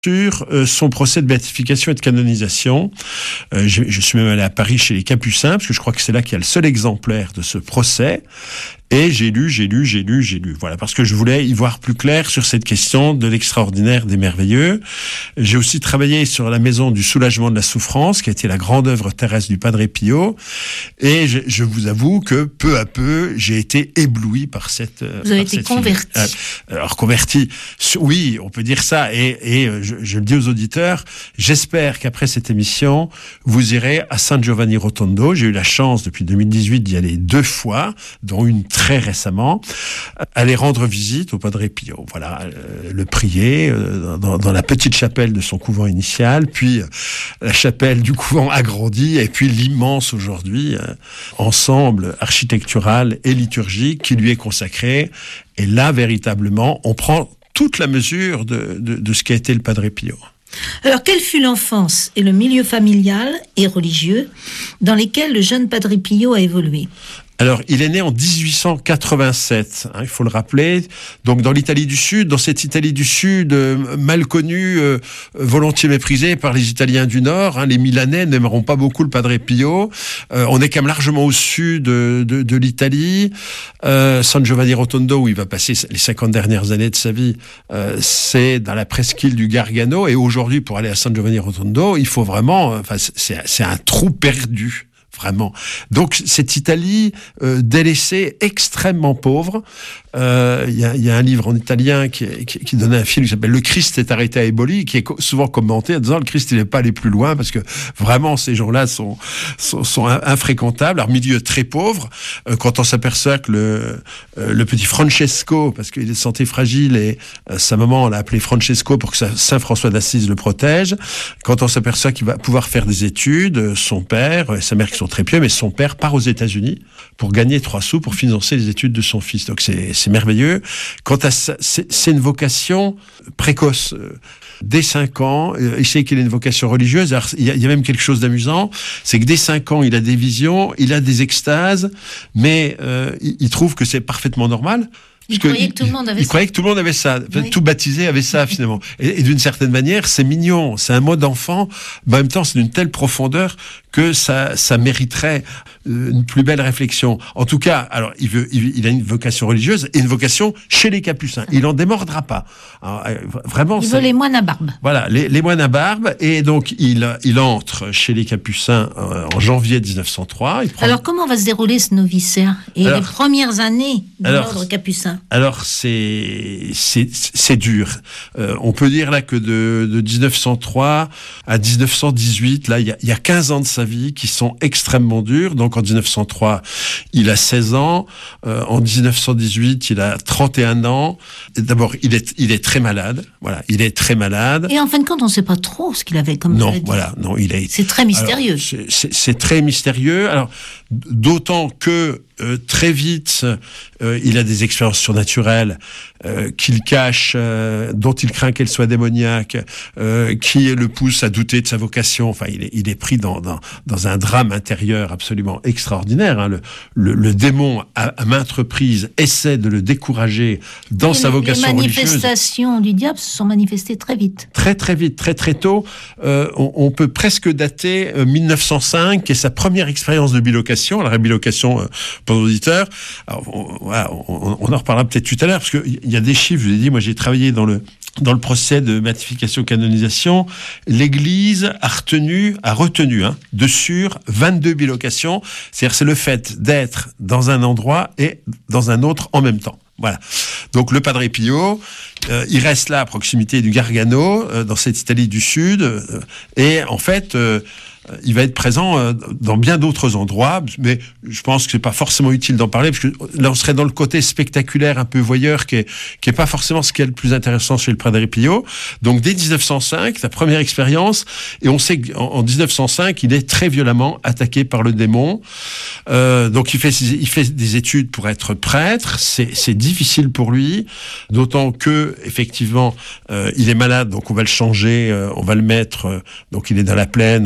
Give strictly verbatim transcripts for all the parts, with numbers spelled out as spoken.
sur euh, son procès de béatification et de canonisation. Euh, je, je suis même allé à Paris chez les Capucins, parce que je crois que c'est là qu'il y a le seul exemplaire de ce procès. Et j'ai lu, j'ai lu, j'ai lu, j'ai lu. Voilà, parce que je voulais y voir plus clair sur cette question de l'extraordinaire, des merveilleux. J'ai aussi travaillé sur la maison du soulagement de la souffrance, qui a été la grande œuvre terrestre du Padre Pio. Et je, je vous avoue que peu à peu, j'ai été ébloui par cette. Vous avez été converti. Euh, alors converti, oui, on peut dire ça. Et, et je, je le dis aux auditeurs, j'espère qu'après cette émission, vous irez à San Giovanni Rotondo. J'ai eu la chance depuis deux mille dix-huit d'y aller deux fois, dont une très récemment, aller rendre visite au Padre Pio. Voilà, euh, le prier euh, dans, dans la petite chapelle de son couvent initial, puis euh, la chapelle du couvent agrandi, et puis l'immense aujourd'hui euh, ensemble architectural et liturgique qui lui est consacré. Et là, véritablement, on prend toute la mesure de, de, de ce qu'a été le Padre Pio. Alors, quelle fut l'enfance et le milieu familial et religieux dans lesquels le jeune Padre Pio a évolué ? Alors, il est né en dix-huit cent quatre-vingt-sept, hein, il faut le rappeler, donc dans l'Italie du Sud, dans cette Italie du Sud euh, mal connue, euh, volontiers méprisée par les Italiens du Nord. Hein, les Milanais n'aimeront pas beaucoup le Padre Pio. Euh, on est quand même largement au sud de, de, de l'Italie. Euh, San Giovanni Rotondo, où il va passer les cinquante dernières années de sa vie, euh, c'est dans la presqu'île du Gargano. Et aujourd'hui, pour aller à San Giovanni Rotondo, il faut vraiment... Enfin, c'est, c'est un trou perdu. Vraiment. Donc, cette Italie euh, délaissée, extrêmement pauvre. Il euh, y, y a un livre en italien qui, qui, qui donnait un film qui s'appelle « Le Christ est arrêté à Eboli », qui est souvent commenté en disant « Le Christ, il n'est pas allé plus loin » parce que vraiment, ces gens-là sont, sont, sont infréquentables. Alors, milieu très pauvre, euh, quand on s'aperçoit que le, euh, le petit Francesco, parce qu'il est de santé fragile et euh, sa maman l'a appelé Francesco pour que Saint François d'Assise le protège, quand on s'aperçoit qu'il va pouvoir faire des études, son père et sa mère qui sont très pieux, mais son père part aux États-Unis pour gagner trois sous pour financer les études de son fils. Donc c'est, c'est merveilleux. Quant à ça, c'est, c'est une vocation précoce. Dès cinq ans, il sait qu'il a une vocation religieuse. Alors, il y a, il y a même quelque chose d'amusant, c'est que dès cinq ans, il a des visions, il a des extases, mais euh, il, il trouve que c'est parfaitement normal. Il croyait que tout le monde avait il ça. croyait que tout le monde avait ça. Enfin, oui. Tout baptisé avait ça, finalement. Et, et d'une certaine manière, c'est mignon. C'est un mot d'enfant. Mais en même temps, c'est d'une telle profondeur que ça, ça mériterait une plus belle réflexion. En tout cas, alors, il, veut, il, il a une vocation religieuse et une vocation chez les Capucins. Il n'en démordra pas. Alors, vraiment. Il veut les moines à barbe. Voilà, les, les moines à barbe. Et donc, il, il entre chez les Capucins en janvier dix-neuf cent trois. Il prend... Alors, comment va se dérouler ce noviciat et alors, les premières années de alors, l'ordre capucin? Alors, c'est, c'est, c'est dur. Euh, on peut dire là que de, de dix-neuf cent trois à dix-neuf cent dix-huit, là, il y a, il y a quinze ans de sa vie qui sont extrêmement durs. Donc, en dix-neuf cent trois, il a seize ans. Euh, en dix-neuf cent dix-huit, il a trente et un ans. Et d'abord, il est, il est très malade. Voilà, il est très malade. Et en fin de compte, on ne sait pas trop ce qu'il avait comme non, maladie. Voilà, non, il est. C'est très mystérieux. Alors, c'est, c'est, c'est très mystérieux. Alors, d'autant que euh, très vite, euh, il a des expériences surnaturelles euh, qu'il cache, euh, dont il craint qu'elles soient démoniaques, euh, qui le pousse à douter de sa vocation. Enfin, il est, il est pris dans, dans, dans un drame intérieur absolument extraordinaire. Hein. Le, le, le démon, à, à maintes reprises, essaie de le décourager dans et sa les, vocation religieuse. Les religieuse. manifestations du diable se sont manifestées très vite. Très, très vite, très, très tôt. Euh, on, on peut presque dater euh, mille neuf cent cinq, qui est sa première expérience de bilocation. La bilocation, euh, pour nos auditeurs, alors, on, voilà, on, on en reparlera peut-être tout à l'heure, parce qu'il y a des chiffres, je vous ai dit, moi j'ai travaillé dans le, dans le procès de béatification-canonisation. L'Église a retenu, a retenu hein, de sur vingt-deux bilocations, c'est-à-dire c'est le fait d'être dans un endroit et dans un autre en même temps. Voilà. Donc le Padre Pio, euh, il reste là à proximité du Gargano, euh, dans cette Italie du Sud, euh, et en fait, euh, il va être présent euh, dans bien d'autres endroits, mais je pense que c'est pas forcément utile d'en parler, parce que là on serait dans le côté spectaculaire, un peu voyeur, qui est, qui est pas forcément ce qui est le plus intéressant chez le Padre Pio. Donc dès dix-neuf cent cinq, sa première expérience, et on sait qu'en en dix-neuf cent cinq, il est très violemment attaqué par le démon. Euh, donc il fait, il fait des études pour être prêtre, c'est, c'est difficile pour lui, d'autant que effectivement euh, il est malade, donc on va le changer, euh, on va le mettre, euh, donc il est dans la plaine, on va le mettre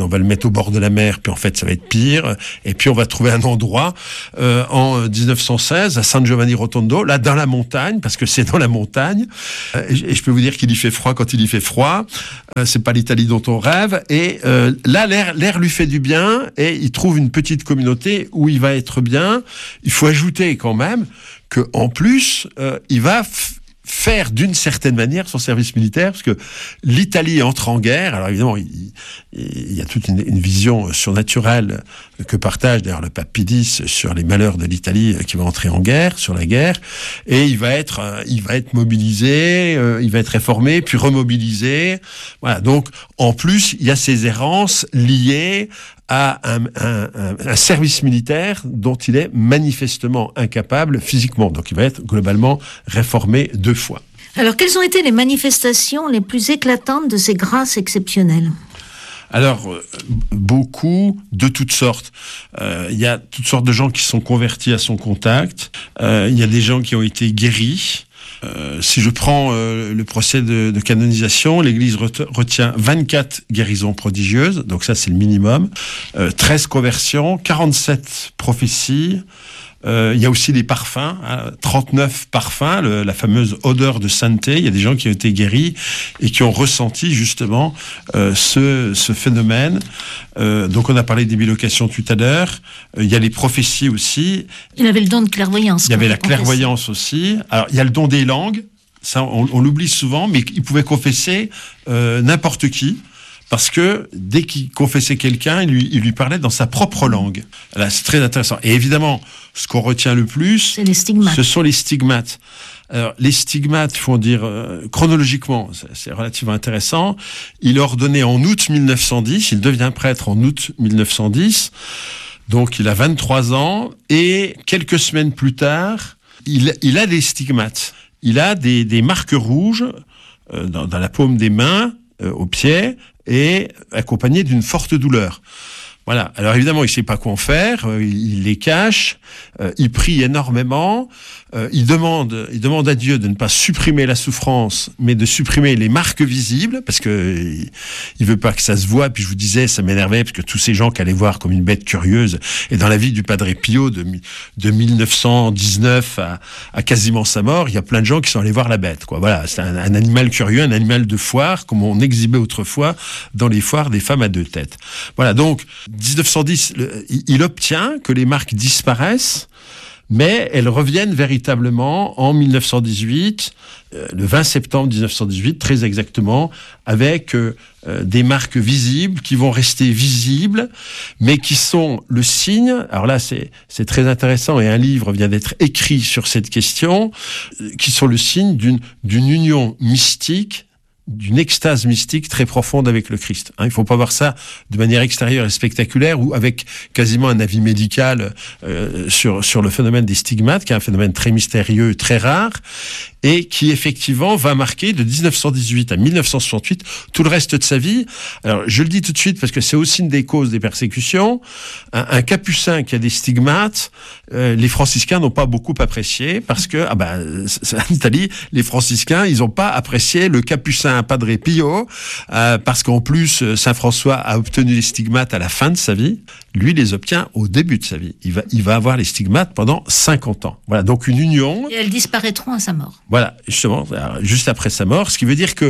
au bord de la mer, puis en fait, ça va être pire. Et puis, on va trouver un endroit euh, en dix-neuf cent seize, à San Giovanni Rotondo, là, dans la montagne, parce que c'est dans la montagne. Euh, et, et je peux vous dire qu'il y fait froid quand il y fait froid. Euh, c'est pas l'Italie dont on rêve. Et euh, là, l'air, l'air lui fait du bien, et il trouve une petite communauté où il va être bien. Il faut ajouter quand même que, en plus, euh, il va f- faire d'une certaine manière son service militaire, parce que l'Italie entre en guerre. Alors évidemment, il, il y a toute une, une vision surnaturelle que partage d'ailleurs le pape Pie X sur les malheurs de l'Italie qui va entrer en guerre, sur la guerre, et il va être, euh, il va être mobilisé, euh, il va être réformé, puis remobilisé. Voilà. Donc en plus, il y a ces errances liées à un, un, un, un service militaire dont il est manifestement incapable physiquement. Donc il va être globalement réformé deux fois. Alors, quelles ont été les manifestations les plus éclatantes de ces grâces exceptionnelles ? Alors, euh, beaucoup, de toutes sortes. Euh, il y a toutes sortes de gens qui sont convertis à son contact. Euh, il y a des gens qui ont été guéris. Euh, si je prends euh, le procès de, de canonisation, l'Église ret- retient vingt-quatre guérisons prodigieuses, donc ça c'est le minimum, euh, treize conversions, quarante-sept prophéties. Euh, il y a aussi des parfums, hein, trente-neuf parfums, le, la fameuse odeur de sainteté. Il y a des gens qui ont été guéris et qui ont ressenti justement euh, ce, ce phénomène. Euh, donc on a parlé des bilocations tout à l'heure. Euh, il y a les prophéties aussi. Il avait le don de clairvoyance. Il y avait la clairvoyance aussi. Alors il y a le don des langues. Ça, on, on l'oublie souvent, mais il pouvait confesser euh, n'importe qui. Parce que dès qu'il confessait quelqu'un, il lui, il lui parlait dans sa propre langue. Là, c'est très intéressant. Et évidemment, ce qu'on retient le plus, c'est les stigmates. Ce sont les stigmates. Alors, les stigmates, il faut dire euh, chronologiquement, c'est, c'est relativement intéressant. Il est ordonné en août mille neuf cent dix, il devient prêtre en août mille neuf cent dix, donc il a vingt-trois ans, et quelques semaines plus tard, il, il a des stigmates. Il a des, des marques rouges euh, dans, dans la paume des mains, euh, aux pieds, et accompagné d'une forte douleur. Voilà. Alors évidemment, il ne sait pas quoi en faire, euh, il les cache, euh, il prie énormément, euh, il demande, il demande à Dieu de ne pas supprimer la souffrance, mais de supprimer les marques visibles, parce que il, il veut pas que ça se voie. Puis je vous disais, ça m'énervait, parce que tous ces gens qui allaient voir comme une bête curieuse, et dans la vie du Padre Pio de, de mille neuf cent dix-neuf à, à quasiment sa mort, il y a plein de gens qui sont allés voir la bête, quoi. Voilà, c'est un, un animal curieux, un animal de foire, comme on exhibait autrefois dans les foires des femmes à deux têtes. Voilà, donc dix-neuf cent dix, le, il obtient que les marques disparaissent, mais elles reviennent véritablement en mille neuf cent dix-huit, euh, le vingt septembre mille neuf cent dix-huit, très exactement, avec euh, euh, des marques visibles qui vont rester visibles, mais qui sont le signe, alors là c'est, c'est très intéressant, et un livre vient d'être écrit sur cette question, euh, qui sont le signe d'une, d'une union mystique, d'une extase mystique très profonde avec le Christ. Hein, il ne faut pas voir ça de manière extérieure et spectaculaire ou avec quasiment un avis médical euh, sur, sur le phénomène des stigmates, qui est un phénomène très mystérieux, très rare, et qui effectivement va marquer de dix-neuf cent dix-huit à mille neuf cent soixante-huit tout le reste de sa vie. Alors je le dis tout de suite parce que c'est aussi une des causes des persécutions. Un, un capucin qui a des stigmates, euh, les franciscains n'ont pas beaucoup apprécié parce que, ah ben, c'est, en Italie, les franciscains, ils n'ont pas apprécié le capucin Padre Pio, euh, parce qu'en plus, Saint François a obtenu les stigmates à la fin de sa vie. Lui, les obtient au début de sa vie. Il va, il va avoir les stigmates pendant cinquante ans. Voilà, donc une union. Et elles disparaîtront à sa mort. Voilà, justement, juste après sa mort, ce qui veut dire que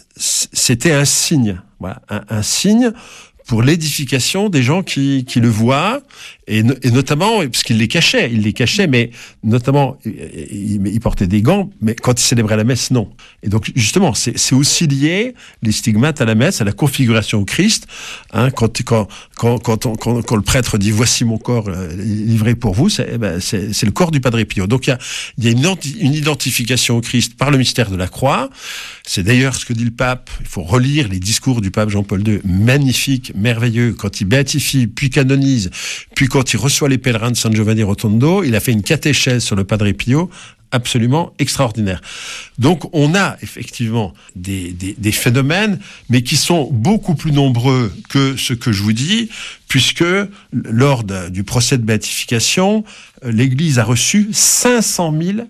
c'était un signe, voilà, un, un signe pour l'édification des gens qui, qui le voient, et, no, et notamment, parce qu'il les cachait, il les cachait, mais notamment, il, il portait des gants, mais quand il célébrait la messe, non. Et donc, justement, c'est, c'est aussi lié, les stigmates à la messe, à la configuration au Christ, hein, quand, quand, quand, quand, on, quand, quand le prêtre dit « Voici mon corps euh, livré pour vous », c'est, ben, c'est, c'est le corps du Padre Pio. Donc, il y a, il y a une, une identification au Christ par le mystère de la croix. C'est d'ailleurs ce que dit le pape. Il faut relire les discours du pape Jean-Paul deux, magnifiques, merveilleux, quand il béatifie, puis canonise, puis quand il reçoit les pèlerins de San Giovanni Rotondo, il a fait une catéchèse sur le Padre Pio absolument extraordinaire. Donc on a effectivement des, des, des phénomènes, mais qui sont beaucoup plus nombreux que ce que je vous dis, puisque lors de, du procès de béatification, l'Église a reçu cinq cent mille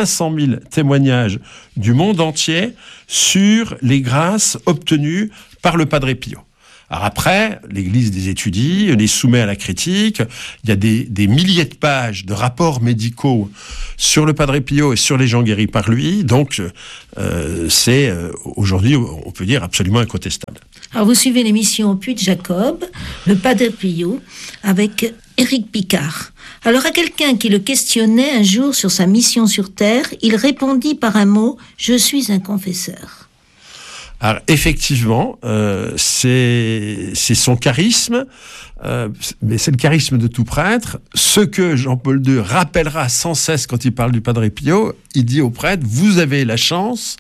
témoignages du monde entier sur les grâces obtenues par le Padre Pio. Alors après, l'Église les étudie, les soumet à la critique. Il y a des, des milliers de pages de rapports médicaux sur le Padre Pio et sur les gens guéris par lui. Donc, euh, c'est euh, aujourd'hui, on peut dire, absolument incontestable. Alors, vous suivez l'émission Au Puy de Jacob, le Padre Pio, avec Éric Picard. Alors, à quelqu'un qui le questionnait un jour sur sa mission sur Terre, il répondit par un mot « Je suis un confesseur ». Alors effectivement, euh, c'est c'est son charisme, euh, mais c'est le charisme de tout prêtre. Ce que Jean-Paul deux rappellera sans cesse quand il parle du Padre Pio, il dit aux prêtres, vous avez la chance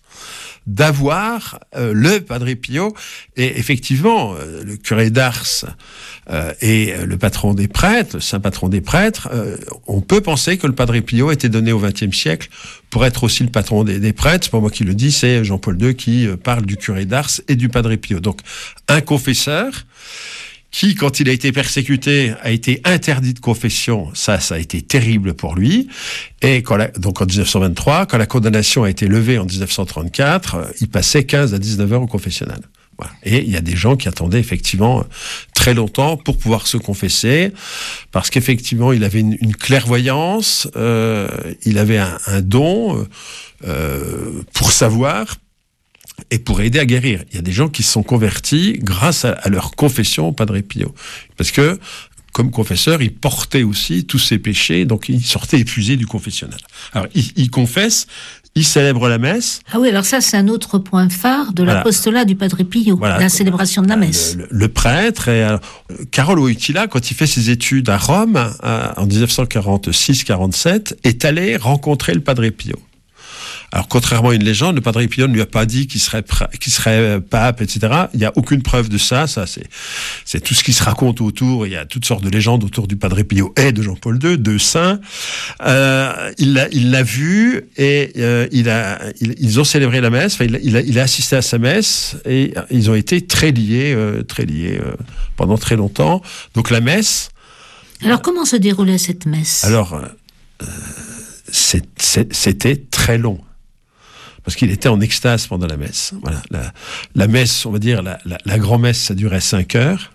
d'avoir euh, le Padre Pio. Et effectivement, euh, le curé d'Ars euh, et le patron des prêtres, le saint patron des prêtres, euh, on peut penser que le Padre Pio était donné au vingtième siècle pour être aussi le patron des, des prêtres. C'est pas moi qui le dis, c'est Jean-Paul deux qui euh, parle du curé d'Ars et du Padre Pio. Donc, un confesseur qui, quand il a été persécuté, a été interdit de confession. Ça, ça a été terrible pour lui. Et quand la, donc en dix-neuf cent vingt-trois, quand la condamnation a été levée en dix-neuf cent trente-quatre, euh, il passait quinze à dix-neuf heures au confessionnal. Voilà. Et il y a des gens qui attendaient effectivement très longtemps pour pouvoir se confesser, parce qu'effectivement, il avait une, une clairvoyance, euh, il avait un, un don euh, pour savoir et pour aider à guérir. Il y a des gens qui se sont convertis grâce à, à leur confession au Padre Pio. Parce que, comme confesseur, il portait aussi tous ses péchés, donc il sortait épuisé du confessionnal. Alors, il, il confesse, il célèbre la messe. Ah oui, alors ça, c'est un autre point phare de Voilà. L'apostolat du Padre Pio, Voilà. la célébration de la messe. Le, le, le prêtre, et, euh, Carole Wojtyla, quand il fait ses études à Rome, euh, en dix-neuf cent quarante-six quarante-sept, est allé rencontrer le Padre Pio. Alors, contrairement à une légende, le Padre Pio ne lui a pas dit qu'il serait, qu'il serait pape, et cetera. Il n'y a aucune preuve de ça. Ça, c'est, c'est tout ce qui se raconte autour. Il y a toutes sortes de légendes autour du Padre Pio et de Jean-Paul deux, deux saints. Euh, il l'a, il l'a vu et euh, il a, il, ils ont célébré la messe. Enfin, il, il, a, il a assisté à sa messe et ils ont été très liés, euh, très liés euh, pendant très longtemps. Donc, la messe. Alors, comment se déroulait cette messe ? Alors, euh, c'est, c'est, c'était très long. Parce qu'il était en extase pendant la messe. Voilà, la, la messe, on va dire, la, la, la grand-messe, ça durait cinq heures,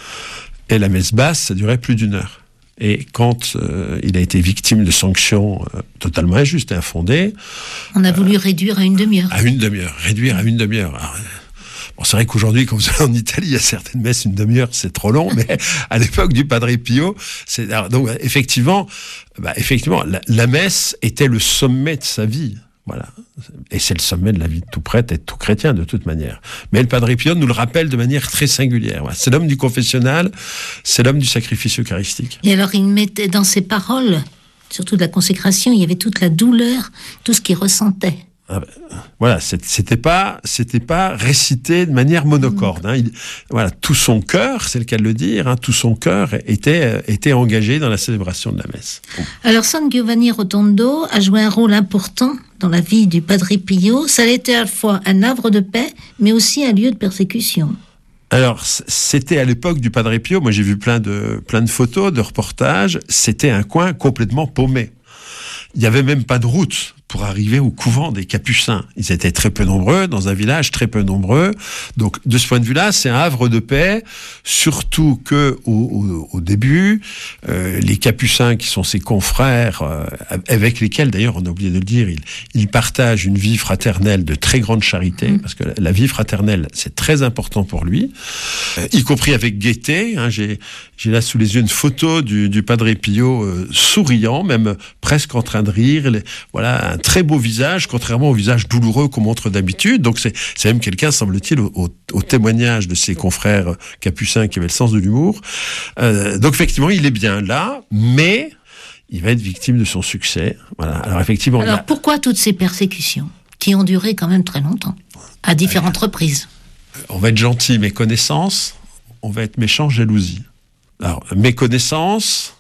et la messe basse, ça durait plus d'une heure. Et quand euh, il a été victime de sanctions euh, totalement injustes et infondées... On a voulu euh, réduire à une demi-heure. À une demi-heure, réduire à une demi-heure. Alors, bon, c'est vrai qu'aujourd'hui, quand vous allez en Italie, il y a certaines messes, une demi-heure, c'est trop long, mais à l'époque du Padre Pio, c'est... Alors, donc, effectivement, bah, effectivement la, la messe était le sommet de sa vie. Voilà. Et c'est le sommet de la vie de tout prêtre et de tout chrétien, de toute manière. Mais le Padre Pio nous le rappelle de manière très singulière. Voilà. C'est l'homme du confessionnal, c'est l'homme du sacrifice eucharistique. Et alors, il mettait dans ses paroles, surtout de la consécration, il y avait toute la douleur, tout ce qu'il ressentait. Ah ben, voilà, c'était pas, c'était pas récité de manière monocorde. Hein. Il, voilà, tout son cœur, c'est le cas de le dire, hein, tout son cœur était, était engagé dans la célébration de la messe. Alors, San Giovanni Rotondo a joué un rôle important dans la vie du Padre Pio. Ça a été à la fois un havre de paix, mais aussi un lieu de persécution. Alors, c'était à l'époque du Padre Pio, moi j'ai vu plein de, plein de photos, de reportages, c'était un coin complètement paumé. Il n'y avait même pas de route pour arriver au couvent des Capucins. Ils étaient très peu nombreux, dans un village très peu nombreux. Donc, de ce point de vue-là, c'est un havre de paix, surtout que au, au, au début, euh, les Capucins, qui sont ses confrères, euh, avec lesquels, d'ailleurs, on a oublié de le dire, ils, ils partagent une vie fraternelle de très grande charité, parce que la, la vie fraternelle, c'est très important pour lui, euh, y compris avec gaieté. Hein, j'ai, j'ai là sous les yeux une photo du, du Padre Pio euh, souriant, même presque en train de rire. Les, voilà, un très beau visage, contrairement au visage douloureux qu'on montre d'habitude. Donc c'est, c'est même quelqu'un, semble-t-il, au, au, au témoignage de ses confrères capucins qui avaient le sens de l'humour. Euh, donc effectivement, il est bien là, mais il va être victime de son succès. Voilà. Alors effectivement. Alors a... pourquoi toutes ces persécutions qui ont duré quand même très longtemps, à différentes euh, reprises? On va être gentil, méconnaissance. On va être méchant, jalousie. Alors méconnaissance.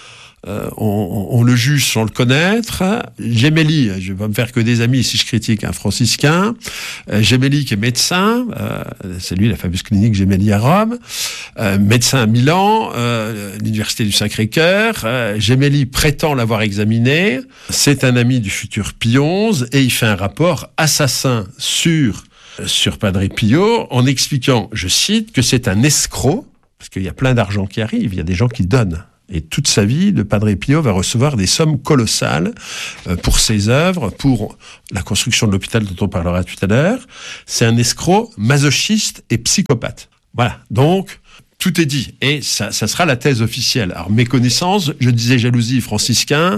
Euh, on, on le juge sans le connaître. Gemelli, je vais pas me faire que des amis si je critique un franciscain. Euh, Gemelli qui est médecin, euh, c'est lui la fameuse clinique Gemelli à Rome, euh, médecin à Milan, euh, l'université du Sacré-Cœur. Euh, Gemelli prétend l'avoir examiné. C'est un ami du futur Pie onze et il fait un rapport assassin sur sur Padre Pio en expliquant, je cite, que c'est un escroc, parce qu'il y a plein d'argent qui arrive, il y a des gens qui donnent. Et toute sa vie, le Padre Pio va recevoir des sommes colossales pour ses œuvres, pour la construction de l'hôpital dont on parlera tout à l'heure. C'est un escroc masochiste et psychopathe. Voilà, donc tout est dit. Et ça, ça sera la thèse officielle. Alors, mes connaissances, je disais jalousie franciscain.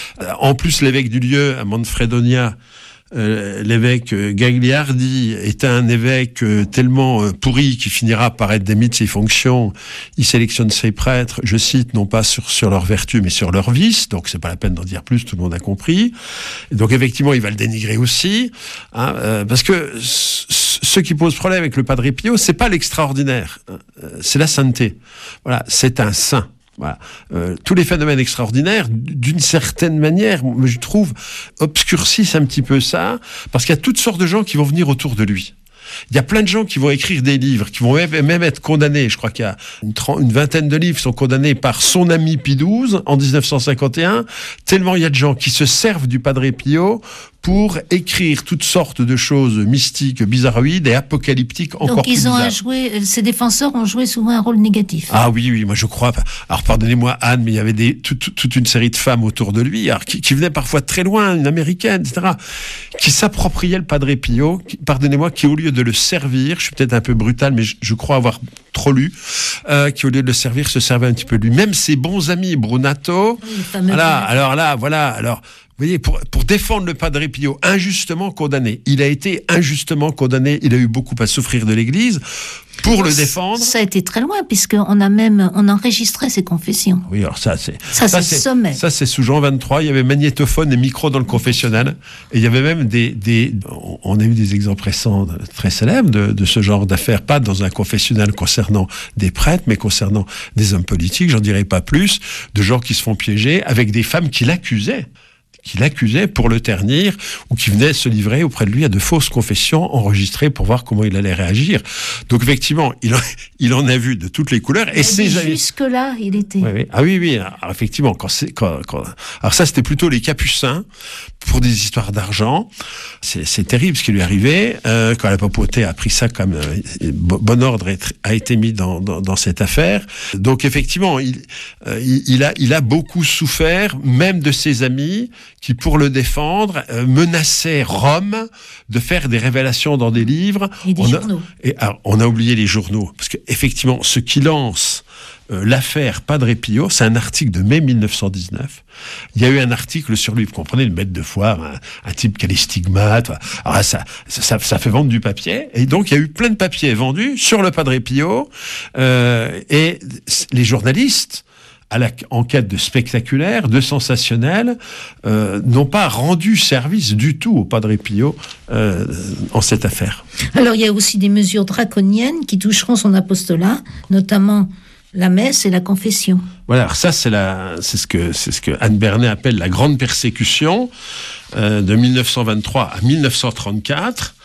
En plus, l'évêque du lieu, à Manfredonia, Euh, l'évêque euh, Gagliardi est un évêque euh, tellement euh, pourri qu'il finira par être démis de ses fonctions. Il sélectionne ses prêtres, je cite, non pas sur, sur leurs vertus, mais sur leurs vices. Donc, c'est pas la peine d'en dire plus, tout le monde a compris. Et donc, effectivement, il va le dénigrer aussi. Hein, euh, parce que c- ce qui pose problème avec le Padre Pio, c'est pas l'extraordinaire, hein, c'est la sainteté. Voilà, c'est un saint. Voilà. Euh, tous les phénomènes extraordinaires, d'une certaine manière, je trouve, obscurcissent un petit peu ça, parce qu'il y a toutes sortes de gens qui vont venir autour de lui. Il y a plein de gens qui vont écrire des livres, qui vont même être condamnés. Je crois qu'il y a une, trente, une vingtaine de livres qui sont condamnés par son ami Pie douze en dix-neuf cent cinquante et un. Tellement il y a de gens qui se servent du Padre Pio pour écrire toutes sortes de choses mystiques, bizarroïdes et apocalyptiques encore Donc plus ils ont bizarres. à jouer, ces défenseurs ont joué souvent un rôle négatif. Ah oui, oui, moi je crois. Alors pardonnez-moi Anne, mais il y avait des, toute, toute une série de femmes autour de lui, alors, qui, qui venaient parfois de très loin, une américaine, et cetera, qui s'appropriaient le Padre Pio, qui, pardonnez-moi, qui au lieu de le servir, je suis peut-être un peu brutal, mais je, je crois avoir trop lu, euh, qui au lieu de le servir se servait un petit peu de lui. Même ses bons amis, Brunato, Oui, voilà, alors là, voilà, alors... Vous voyez, pour, pour défendre le Padre Pio, injustement condamné. Il a été injustement condamné, il a eu beaucoup à souffrir de l'Église. Pour le défendre... Ça a été très loin, puisqu'on a même on enregistrait ses confessions. Oui, alors ça, c'est... Ça, ça c'est le sommet. Ça, c'est sous Jean vingt-trois, il y avait magnétophone et micro dans le confessionnal. Et il y avait même des... des on a eu des exemples récents très célèbres de, de ce genre d'affaires, pas dans un confessionnal concernant des prêtres, mais concernant des hommes politiques, j'en dirais pas plus, de gens qui se font piéger avec des femmes qui l'accusaient. qui l'accusait pour le ternir, ou qui venait se livrer auprès de lui à de fausses confessions enregistrées pour voir comment il allait réagir. Donc effectivement, il en, il en a vu de toutes les couleurs. Et c'est jusque-là, il était... Oui, oui. Ah oui, oui. Alors, effectivement, quand c'est, quand, quand... alors ça, c'était plutôt les Capucins, pour des histoires d'argent. C'est, c'est terrible ce qui lui est arrivé. Euh, quand la papauté a pris ça comme euh, bon ordre a été mis dans, dans, dans cette affaire. Donc effectivement, il, euh, il, il, a, il a beaucoup souffert, même de ses amis, qui, pour le défendre, euh, menaçaient Rome de faire des révélations dans des livres. Et des on journaux. A, et, alors, on a oublié les journaux, parce qu'effectivement, ce qui lance euh, l'affaire Padre Pio, c'est un article de mai mille neuf cent dix-neuf. Il y a eu un article sur lui, vous comprenez, une bête de foire, un, un type qui a les stigmates. Alors ça, ça, ça fait vendre du papier. Et donc, il y a eu plein de papiers vendus sur le Padre Pio. Euh, et les journalistes, à la, en quête de spectaculaire, de sensationnel, euh, n'ont pas rendu service du tout au Padre Pio euh, en cette affaire. Alors, il y a aussi des mesures draconiennes qui toucheront son apostolat, notamment la messe et la confession. Voilà, alors ça, c'est, la, c'est, ce que, c'est ce que Anne Bernet appelle la grande persécution euh, de mille neuf cent vingt-trois à mille neuf cent trente-quatre.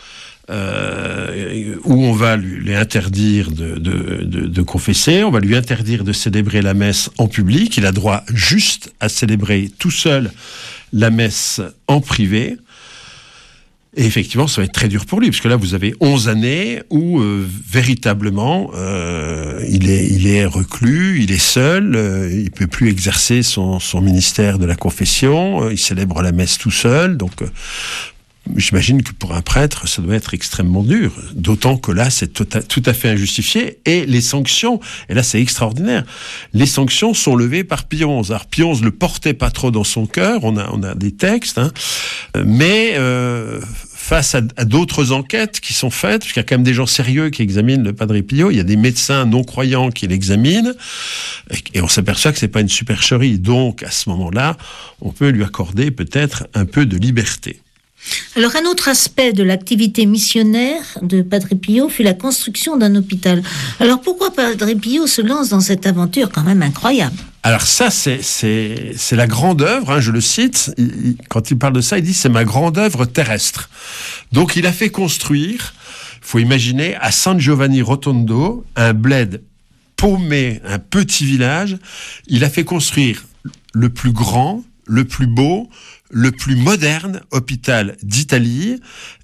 Euh, où on va lui, lui interdire de, de, de, de confesser, on va lui interdire de célébrer la messe en public. Il a droit juste à célébrer tout seul la messe en privé. Et effectivement, ça va être très dur pour lui, parce que là, vous avez onze années où, euh, véritablement, euh, il est, il est reclus, il est seul, euh, il peut plus exercer son, son ministère de la confession, euh, il célèbre la messe tout seul, donc... Euh, J'imagine que pour un prêtre, ça doit être extrêmement dur. D'autant que là, c'est tout à, tout à fait injustifié. Et les sanctions, et là, c'est extraordinaire, les sanctions sont levées par Pie onze. Alors, Pie onze le portait pas trop dans son cœur, on a, on a des textes, hein, mais euh, face à, à d'autres enquêtes qui sont faites, parce qu'il y a quand même des gens sérieux qui examinent le Padre Pio, il y a des médecins non-croyants qui l'examinent, et, et on s'aperçoit que c'est pas une supercherie. Donc, à ce moment-là, on peut lui accorder peut-être un peu de liberté. Alors, un autre aspect de l'activité missionnaire de Padre Pio fut la construction d'un hôpital. Alors, pourquoi Padre Pio se lance dans cette aventure quand même incroyable ? Alors ça, c'est, c'est, c'est la grande œuvre, hein, je le cite, il, il, quand il parle de ça, il dit « c'est ma grande œuvre terrestre ». Donc, il a fait construire, il faut imaginer, à San Giovanni Rotondo, un bled paumé, un petit village, il a fait construire le plus grand, le plus beau, le plus moderne hôpital d'Italie,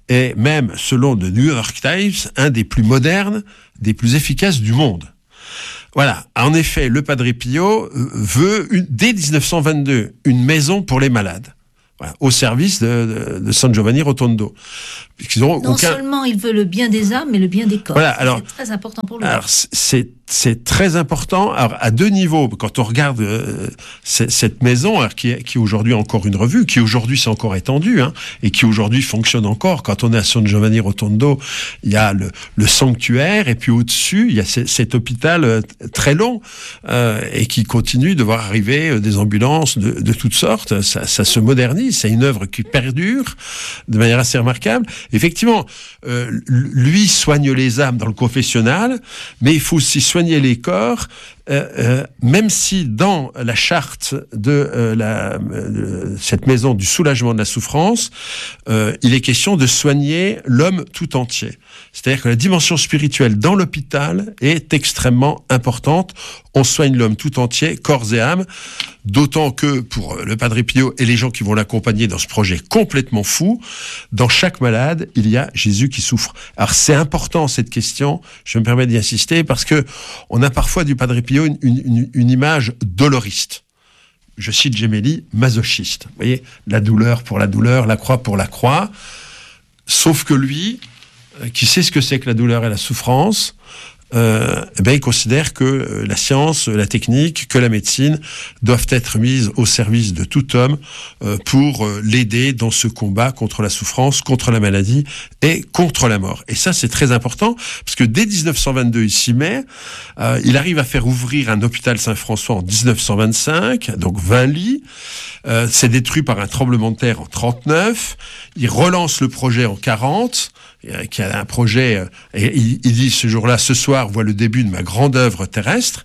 est même, selon le New York Times, un des plus modernes, des plus efficaces du monde. Voilà. En effet, le Padre Pio veut, une, dès dix-neuf cent vingt-deux, une maison pour les malades. Voilà, au service de, de, de San Giovanni Rotondo. Ils non aucun... seulement il veut le bien des âmes, mais le bien des corps. Voilà, alors, c'est très important pour lui. Alors, c'est, c'est très important, alors, à deux niveaux. Quand on regarde euh, cette maison, alors, qui, est, qui est aujourd'hui encore une revue, qui aujourd'hui s'est encore étendue, hein, et qui aujourd'hui fonctionne encore. Quand on est à San Giovanni Rotondo, il y a le, le sanctuaire, et puis au-dessus, il y a c- cet hôpital euh, très long, euh, et qui continue de voir arriver euh, des ambulances de, de toutes sortes. Ça, ça se modernise, c'est une œuvre qui perdure de manière assez remarquable. Effectivement, euh, lui soigne les âmes dans le confessionnal, mais il faut aussi soigner les corps, euh, euh, même si dans la charte de euh, la, euh, cette maison du soulagement de la souffrance, euh, il est question de soigner l'homme tout entier. C'est-à-dire que la dimension spirituelle dans l'hôpital est extrêmement importante. On soigne l'homme tout entier, corps et âme, d'autant que pour le Padre Pio et les gens qui vont l'accompagner dans ce projet complètement fou, dans chaque malade, il y a Jésus qui souffre. Alors c'est important cette question, je me permets d'y insister, parce que on a parfois du Padre Pio une, une, une image doloriste. Je cite Gemelli, masochiste. Vous voyez, la douleur pour la douleur, la croix pour la croix. Sauf que lui, qui sait ce que c'est que la douleur et la souffrance, euh, eh ben, il considère que euh, la science, la technique, que la médecine doivent être mises au service de tout homme euh, pour euh, l'aider dans ce combat contre la souffrance, contre la maladie et contre la mort. Et ça, c'est très important, parce que dès dix-neuf cent vingt-deux, il s'y met. Euh, il arrive à faire ouvrir un hôpital Saint-François en dix-neuf cent vingt-cinq, donc vingt lits. Euh, c'est détruit par un tremblement de terre en trente-neuf. Il relance le projet en quarante, qui a un projet, et il, il dit ce jour-là, ce soir, voit le début de ma grande œuvre terrestre,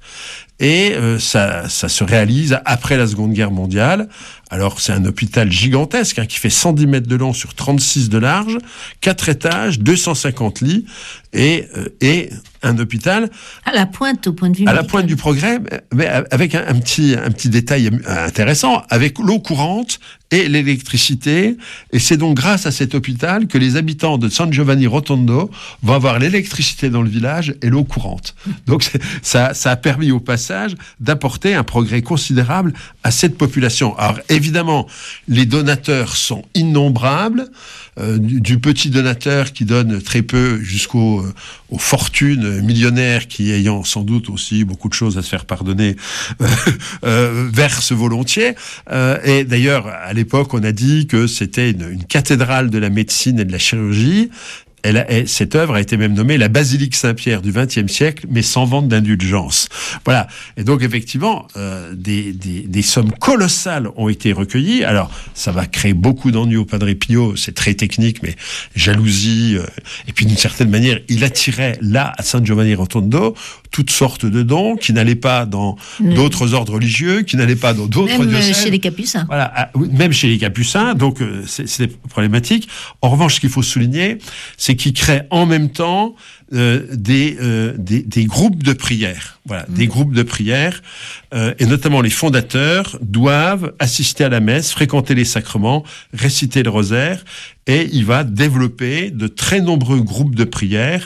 et euh, ça, ça se réalise après la Seconde Guerre mondiale. Alors c'est un hôpital gigantesque, hein, qui fait cent dix mètres de long sur trente-six de large, quatre étages, deux cent cinquante lits, et, euh, et un hôpital à la pointe au point de vue à médical. la pointe du progrès, mais avec un, un petit un petit détail intéressant, avec l'eau courante et l'électricité. Et c'est donc grâce à cet hôpital que les habitants de San Giovanni Rotondo vont avoir l'électricité dans le village et l'eau courante. Donc ça ça a permis au passage d'apporter un progrès considérable à cette population. Alors évidemment, les donateurs sont innombrables. Euh, du, du petit donateur qui donne très peu jusqu'aux euh, aux fortunes millionnaires qui, ayant sans doute aussi beaucoup de choses à se faire pardonner, euh, euh, versent volontiers. Euh, et d'ailleurs, à l'époque, on a dit que c'était une, une cathédrale de la médecine et de la chirurgie. Elle a, elle, cette œuvre a été même nommée la basilique Saint-Pierre du vingtième siècle, mais sans vente d'indulgence. Voilà. Et donc, effectivement, euh, des, des, des sommes colossales ont été recueillies. Alors, ça va créer beaucoup d'ennuis au Padre Pio. C'est très technique, mais jalousie. Euh, et puis, d'une certaine manière, il attirait là, à San Giovanni Rotondo, toutes sortes de dons qui n'allaient pas dans mmh. d'autres ordres religieux, qui n'allaient pas dans d'autres même diocèses. Même chez les Capucins. Voilà. Même chez les Capucins. Donc, euh, c'est, c'est problématique. En revanche, ce qu'il faut souligner, c'est qui crée en même temps euh, des, euh, des, des groupes de prière. Voilà, mmh. des groupes de prière, euh, et notamment les fondateurs doivent assister à la messe, fréquenter les sacrements, réciter le rosaire, et il va développer de très nombreux groupes de prière,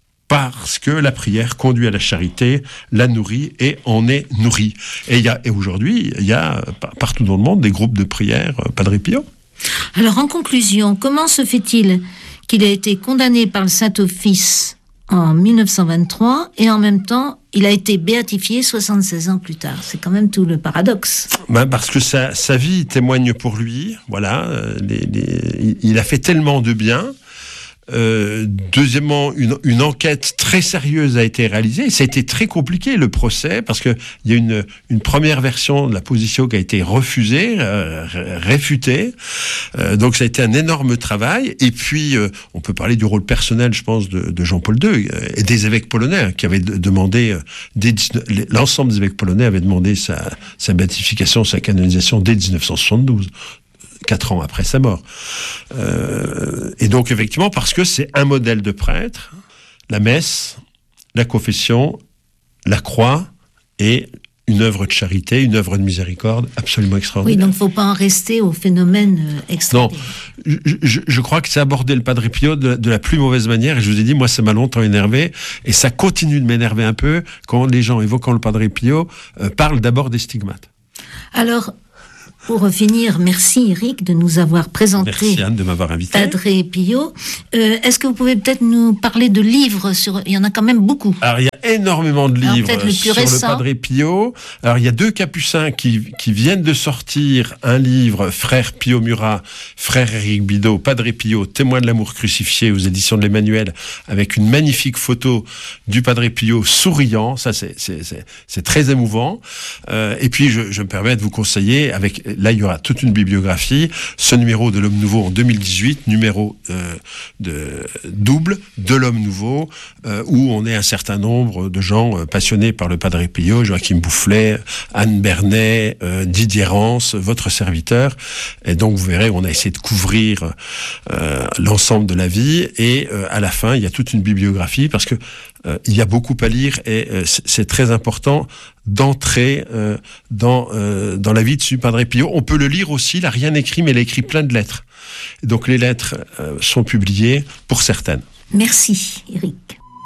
parce que la prière conduit à la charité, la nourrit et en est nourri. Et, y a, et aujourd'hui, il y a partout dans le monde des groupes de prière euh, Padre Pio. Alors en conclusion, comment se fait-il qu'il a été condamné par le Saint-Office en dix-neuf cent vingt-trois et en même temps, il a été béatifié soixante-seize ans plus tard? C'est quand même tout le paradoxe. Ben parce que sa, sa vie témoigne pour lui. Voilà, les, les, il a fait tellement de bien. Euh, deuxièmement, une, une enquête très sérieuse a été réalisée. Ça a été très compliqué, le procès, parce que il y a une, une première version de la position qui a été refusée, euh, réfutée. Euh, donc ça a été un énorme travail. Et puis, euh, on peut parler du rôle personnel, je pense, de, de Jean-Paul deux euh, et des évêques polonais, hein, qui avaient de, demandé, euh, dès dix-neuf, l'ensemble des évêques polonais avaient demandé sa, sa béatification, sa canonisation dès dix-neuf cent soixante-douze. Quatre ans après sa mort. Euh, et donc, effectivement, parce que c'est un modèle de prêtre, la messe, la confession, la croix et une œuvre de charité, une œuvre de miséricorde absolument extraordinaire. Oui, donc il ne faut pas en rester au phénomène extraordinaire. Non, je, je, je crois que c'est aborder le Padre Pio de, de la plus mauvaise manière, et je vous ai dit, moi ça m'a longtemps énervé, et ça continue de m'énerver un peu quand les gens évoquant le Padre Pio euh, parlent d'abord des stigmates. Alors, pour finir, merci Eric de nous avoir présenté Merci Anne de m'avoir invité. Padre Pio. Euh, est-ce que vous pouvez peut-être nous parler de livres sur... Il y en a quand même beaucoup. Alors, il y a énormément de livres le sur récent. le Padre Pio. Alors, il y a deux capucins qui, qui viennent de sortir un livre, Frère Pio Murat, Frère Éric Bidot, Padre Pio, témoin de l'amour crucifié, aux éditions de l'Emmanuel, avec une magnifique photo du Padre Pio souriant. Ça, c'est, c'est, c'est, c'est très émouvant. Euh, et puis, je, je me permets de vous conseiller, avec, là, il y aura toute une bibliographie, ce numéro de l'Homme Nouveau en deux mille dix-huit, numéro euh, de, double de l'Homme Nouveau, euh, où on est un certain nombre de gens euh, passionnés par le Padre Pio, Joachim Boufflet, Anne Bernet, euh, Didier Rance, votre serviteur. Et donc, vous verrez, on a essayé de couvrir euh, l'ensemble de la vie. Et euh, à la fin, il y a toute une bibliographie, parce que euh, il y a beaucoup à lire, et euh, c'est, c'est très important d'entrer euh, dans euh, dans la vie de ce Padre Pio. On peut le lire aussi, il n'a rien écrit, mais il a écrit plein de lettres. Donc les lettres euh, sont publiées pour certaines. Merci Eric.